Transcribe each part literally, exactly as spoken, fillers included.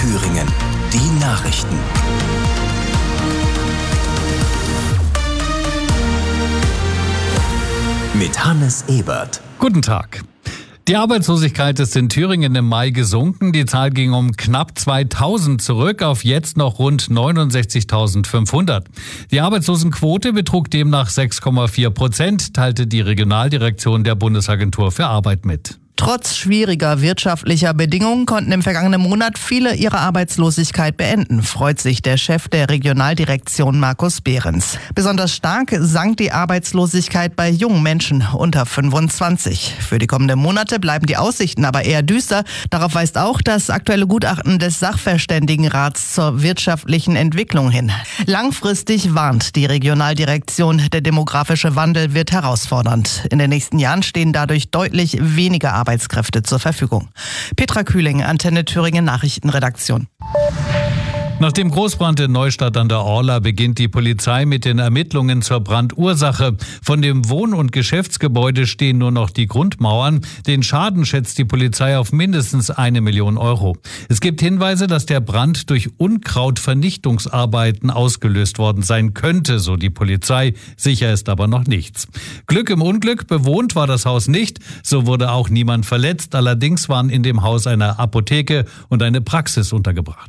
Thüringen. Die Nachrichten. Mit Hannes Ebert. Guten Tag. Die Arbeitslosigkeit ist in Thüringen im Mai gesunken. Die Zahl ging um knapp zweitausend zurück auf jetzt noch rund neunundsechzigtausendfünfhundert. Die Arbeitslosenquote betrug demnach sechs Komma vier Prozent, teilte die Regionaldirektion der Bundesagentur für Arbeit mit. Trotz schwieriger wirtschaftlicher Bedingungen konnten im vergangenen Monat viele ihre Arbeitslosigkeit beenden, freut sich der Chef der Regionaldirektion Markus Behrens. Besonders stark sank die Arbeitslosigkeit bei jungen Menschen unter fünfundzwanzig. Für die kommenden Monate bleiben die Aussichten aber eher düster. Darauf weist auch das aktuelle Gutachten des Sachverständigenrats zur wirtschaftlichen Entwicklung hin. Langfristig warnt die Regionaldirektion, der demografische Wandel wird herausfordernd. In den nächsten Jahren stehen dadurch deutlich weniger Arbeitskräfte Arbeitskräfte zur Verfügung. Petra Kühling, Antenne Thüringen Nachrichtenredaktion. Nach dem Großbrand in Neustadt an der Orla beginnt die Polizei mit den Ermittlungen zur Brandursache. Von dem Wohn- und Geschäftsgebäude stehen nur noch die Grundmauern. Den Schaden schätzt die Polizei auf mindestens eine Million Euro. Es gibt Hinweise, dass der Brand durch Unkrautvernichtungsarbeiten ausgelöst worden sein könnte, so die Polizei. Sicher ist aber noch nichts. Glück im Unglück, bewohnt war das Haus nicht. So wurde auch niemand verletzt. Allerdings waren in dem Haus eine Apotheke und eine Praxis untergebracht.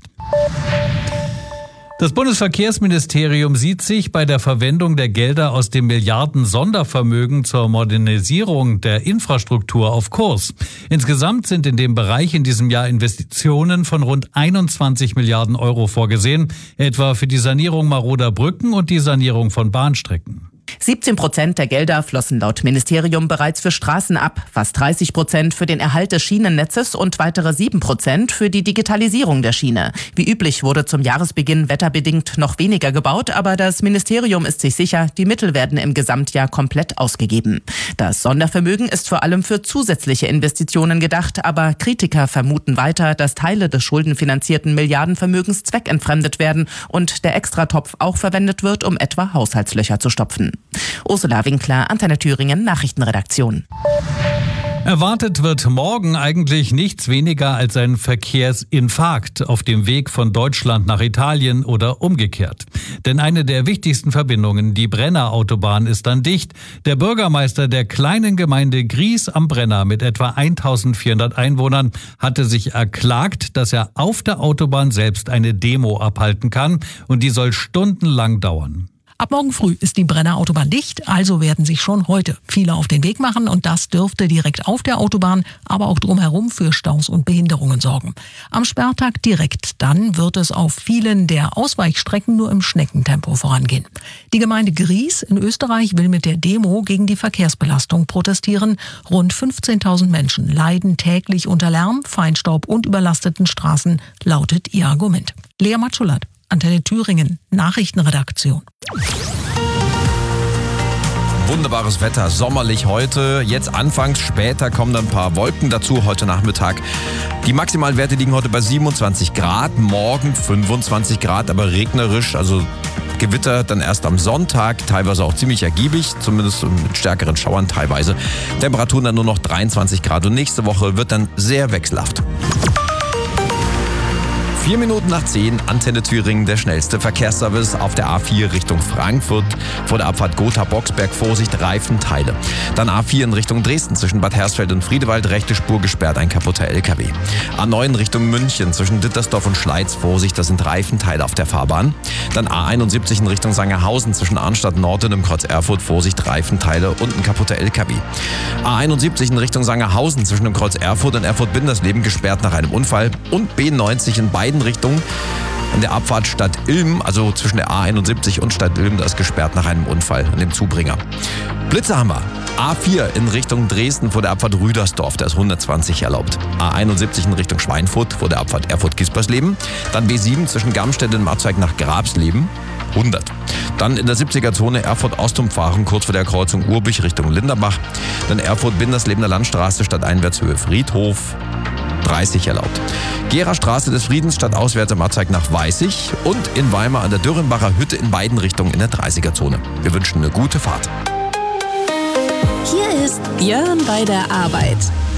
Das Bundesverkehrsministerium sieht sich bei der Verwendung der Gelder aus dem Milliarden-Sondervermögen zur Modernisierung der Infrastruktur auf Kurs. Insgesamt sind in dem Bereich in diesem Jahr Investitionen von rund einundzwanzig Milliarden Euro vorgesehen, etwa für die Sanierung maroder Brücken und die Sanierung von Bahnstrecken. siebzehn Prozent der Gelder flossen laut Ministerium bereits für Straßen ab, fast dreißig Prozent für den Erhalt des Schienennetzes und weitere sieben Prozent für die Digitalisierung der Schiene. Wie üblich wurde zum Jahresbeginn wetterbedingt noch weniger gebaut, aber das Ministerium ist sich sicher, die Mittel werden im Gesamtjahr komplett ausgegeben. Das Sondervermögen ist vor allem für zusätzliche Investitionen gedacht, aber Kritiker vermuten weiter, dass Teile des schuldenfinanzierten Milliardenvermögens zweckentfremdet werden und der Extratopf auch verwendet wird, um etwa Haushaltslöcher zu stopfen. Ursula Winkler, Antenne Thüringen Nachrichtenredaktion. Erwartet wird morgen eigentlich nichts weniger als ein Verkehrsinfarkt auf dem Weg von Deutschland nach Italien oder umgekehrt. Denn eine der wichtigsten Verbindungen, die Brenner-Autobahn, ist dann dicht. Der Bürgermeister der kleinen Gemeinde Gries am Brenner mit etwa eintausendvierhundert Einwohnern hatte sich erklagt, dass er auf der Autobahn selbst eine Demo abhalten kann und die soll stundenlang dauern. Ab morgen früh ist die Brenner Autobahn dicht, also werden sich schon heute viele auf den Weg machen und das dürfte direkt auf der Autobahn, aber auch drumherum für Staus und Behinderungen sorgen. Am Sperrtag direkt dann wird es auf vielen der Ausweichstrecken nur im Schneckentempo vorangehen. Die Gemeinde Gries in Österreich will mit der Demo gegen die Verkehrsbelastung protestieren. Rund fünfzehntausend Menschen leiden täglich unter Lärm, Feinstaub und überlasteten Straßen, lautet ihr Argument. Lea Matschulat, Antenne Thüringen, Nachrichtenredaktion. Wunderbares Wetter, sommerlich heute. Jetzt anfangs, später kommen dann ein paar Wolken dazu heute Nachmittag. Die Maximalwerte liegen heute bei siebenundzwanzig Grad, morgen fünfundzwanzig Grad, aber regnerisch, also Gewitter dann erst am Sonntag, teilweise auch ziemlich ergiebig, zumindest mit stärkeren Schauern teilweise. Temperaturen dann nur noch dreiundzwanzig Grad und nächste Woche wird dann sehr wechselhaft. Vier Minuten nach zehn, Antenne Thüringen, der schnellste Verkehrsservice auf der A vier Richtung Frankfurt. Vor der Abfahrt Gotha-Boxberg, Vorsicht, Reifenteile. Dann A vier in Richtung Dresden, zwischen Bad Hersfeld und Friedewald, rechte Spur gesperrt, ein kaputter L K W. A neun Richtung München, zwischen Dittersdorf und Schleiz, Vorsicht, das sind Reifenteile auf der Fahrbahn. Dann A einundsiebzig in Richtung Sangerhausen, zwischen Arnstadt Nord und im Kreuz Erfurt, Vorsicht, Reifenteile und ein kaputter L K W. A einundsiebzig in Richtung Sangerhausen, zwischen dem Kreuz Erfurt und Erfurt-Bindersleben, gesperrt nach einem Unfall. Und B neunzig in beiden Richtungen. In der Abfahrt Stadt Ilm, also zwischen der A einundsiebzig und Stadt Ilm, da ist gesperrt nach einem Unfall an dem Zubringer. Blitze haben wir. A vier in Richtung Dresden vor der Abfahrt Rüdersdorf, da ist hundertzwanzig erlaubt. A einundsiebzig in Richtung Schweinfurt vor der Abfahrt Erfurt-Gispersleben. Dann B sieben zwischen Gamstedt und Marzweig nach Grabsleben, hundert. Dann in der siebziger-Zone Erfurt-Ost umfahren, kurz vor der Kreuzung Urbich Richtung Linderbach. Dann Erfurt-Binderslebener Landstraße statt Einwärtshöhe Friedhof, dreißig erlaubt. Gera Straße des Friedens statt auswärts am Marzweig nach Weißig und in Weimar an der Dürrenbacher Hütte in beiden Richtungen in der dreißiger-Zone. Wir wünschen eine gute Fahrt. Hier ist Björn bei der Arbeit.